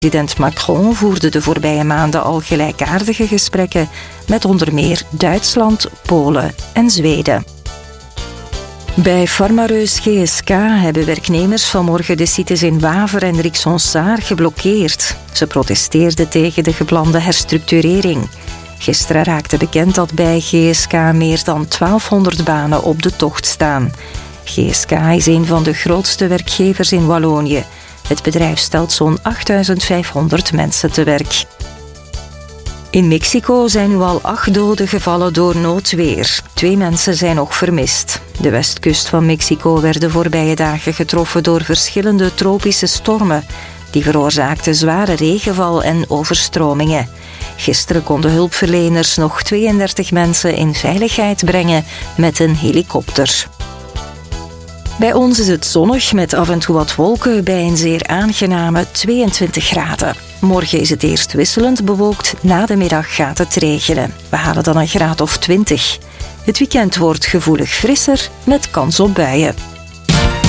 President Macron voerde de voorbije maanden al gelijkaardige gesprekken met onder meer Duitsland, Polen en Zweden. Bij farmareus GSK hebben werknemers vanmorgen de sites in Waver en Rixonsaar geblokkeerd. Ze protesteerden tegen de geplande herstructurering. Gisteren raakte bekend dat bij GSK meer dan 1200 banen op de tocht staan. GSK is een van de grootste werkgevers in Wallonië. Het bedrijf stelt zo'n 8500 mensen te werk. In Mexico zijn nu al 8 doden gevallen door noodweer. 2 mensen zijn nog vermist. De westkust van Mexico werd de voorbije dagen getroffen door verschillende tropische stormen. Die veroorzaakten zware regenval en overstromingen. Gisteren konden hulpverleners nog 32 mensen in veiligheid brengen met een helikopter. Bij ons is het zonnig met af en toe wat wolken bij een zeer aangename 22 graden. Morgen is het eerst wisselend bewolkt, na de middag gaat het regenen. We halen dan een graad of 20. Het weekend wordt gevoelig frisser met kans op buien.